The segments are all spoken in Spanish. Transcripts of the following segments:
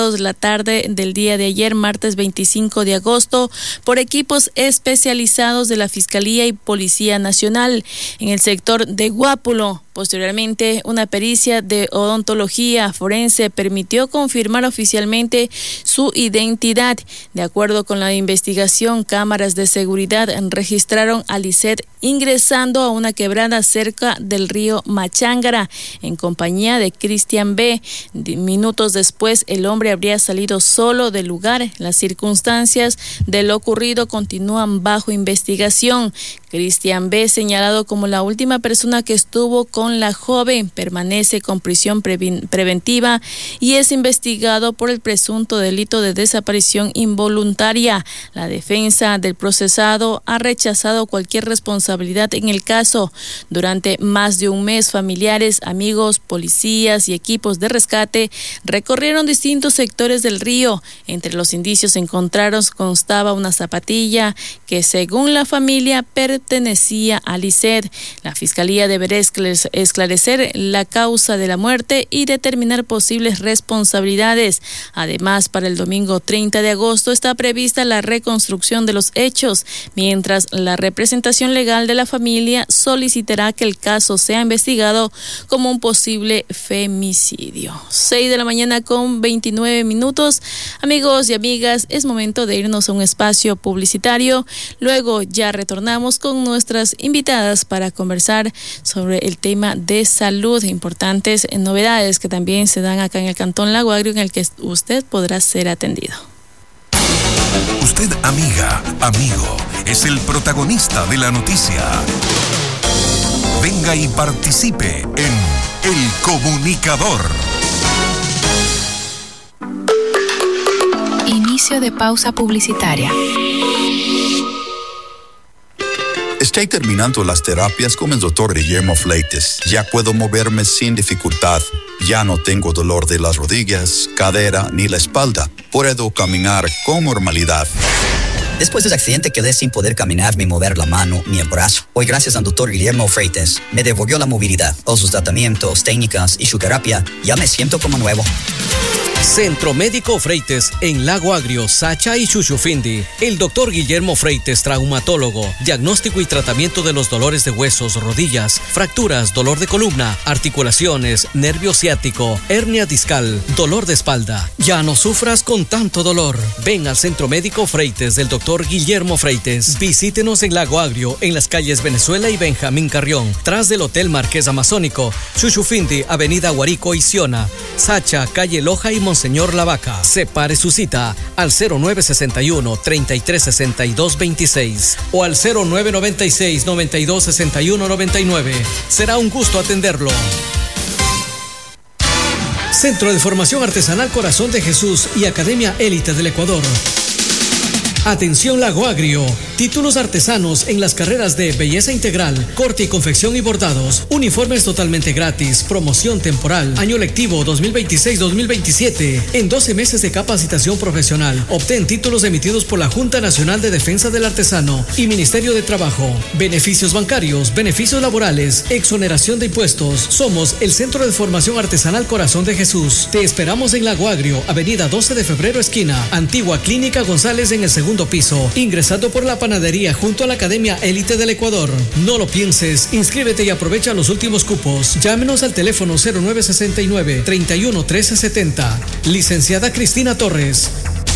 de la tarde del día de ayer, martes 25 de agosto, por equipos especializados de la Fiscalía y Policía Nacional en el sector de Guápulo. Posteriormente, una pericia de odontología forense permitió confirmar oficialmente su identidad. De acuerdo con la investigación, cámaras de seguridad registraron a Lisset ingresando a una quebrada cerca del río Machángara en compañía de Cristian B. Minutos después, el hombre habría salido solo del lugar. Las circunstancias de lo ocurrido continúan bajo investigación. Cristian B., señalado como la última persona que estuvo con la joven, permanece con prisión preventiva y es investigado por el presunto delito de desaparición involuntaria. La defensa del procesado ha rechazado cualquier responsabilidad en el caso. Durante más de un mes, familiares, amigos, policías y equipos de rescate recorrieron distintos sectores del río. Entre los indicios encontrados constaba una zapatilla que, según la familia, pertenecía a Lisset. La Fiscalía deberá esclarecer la causa de la muerte y determinar posibles responsabilidades. Además, para el domingo 30 de agosto está prevista la reconstrucción de los hechos, mientras la representación legal de la familia solicitará que el caso sea investigado como un posible femicidio. 6 de la mañana con 29 minutos. Amigos y amigas, es momento de irnos a un espacio publicitario. Luego ya retornamos con nuestras invitadas para conversar sobre el tema de salud, importantes novedades que también se dan acá en el Cantón Lago Agrio, en el que usted podrá ser atendido. Usted, amiga, amigo, es el protagonista de la noticia. Venga y participe en El Comunicador. Inicio de pausa publicitaria. Estoy terminando las terapias con el Dr. Guillermo Fleites. Ya puedo moverme sin dificultad. Ya no tengo dolor de las rodillas, cadera ni la espalda. Puedo caminar con normalidad. Después del accidente quedé sin poder caminar ni mover la mano ni el brazo. Hoy, gracias al Dr. Guillermo Freites, me devolvió la movilidad. Con sus tratamientos, técnicas y su terapia, ya me siento como nuevo. Centro Médico Freites en Lago Agrio, Sacha y Chuchufindi. El Dr. Guillermo Freites, traumatólogo, diagnóstico y tratamiento de los dolores de huesos, rodillas, fracturas, dolor de columna, articulaciones, nervio ciático, hernia discal, dolor de espalda. Ya no sufras con tanto dolor. Ven al Centro Médico Freites del Dr. Guillermo Freites. Visítenos en Lago Agrio, en las calles Venezuela y Benjamín Carrión, tras del Hotel Marqués Amazónico, Chuchufindi, Avenida Guarico y Siona, Sacha, calle Loja y Monseñor Lavaca. Separe su cita al 0961-336226 o al 0996-926199. Será un gusto atenderlo. Centro de Formación Artesanal Corazón de Jesús y Academia Élite del Ecuador. Atención Lago Agrio, títulos artesanos en las carreras de belleza integral, corte y confección y bordados, uniformes totalmente gratis, promoción temporal, año lectivo 2026-2027, en 12 meses de capacitación profesional. Obtén títulos emitidos por la Junta Nacional de Defensa del Artesano y Ministerio de Trabajo, beneficios bancarios, beneficios laborales, exoneración de impuestos. Somos el Centro de Formación Artesanal Corazón de Jesús. Te esperamos en Lago Agrio, avenida 12 de febrero esquina, Antigua Clínica González en el segundo piso, ingresando por la panadería junto a la Academia Élite del Ecuador. No lo pienses, inscríbete y aprovecha los últimos cupos. Llámenos al teléfono 0969-311370. Licenciada Cristina Torres.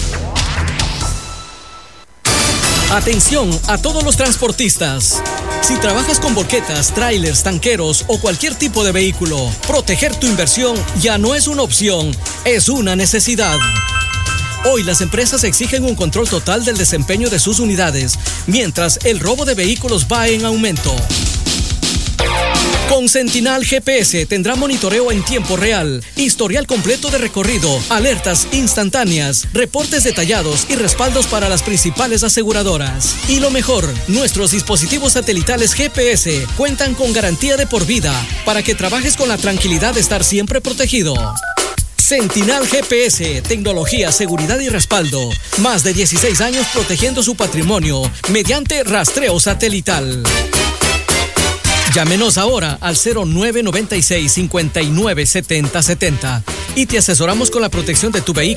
Atención a todos los transportistas. Si trabajas con volquetas, trailers, tanqueros o cualquier tipo de vehículo, proteger tu inversión ya no es una opción, es una necesidad. Hoy las empresas exigen un control total del desempeño de sus unidades, mientras el robo de vehículos va en aumento. Con Sentinal GPS tendrá monitoreo en tiempo real, historial completo de recorrido, alertas instantáneas, reportes detallados y respaldos para las principales aseguradoras. Y lo mejor, nuestros dispositivos satelitales GPS cuentan con garantía de por vida para que trabajes con la tranquilidad de estar siempre protegido. Sentinal GPS, tecnología, seguridad y respaldo. Más de 16 años protegiendo su patrimonio mediante rastreo satelital. Llámenos ahora al 0996-597070 y te asesoramos con la protección de tu vehículo.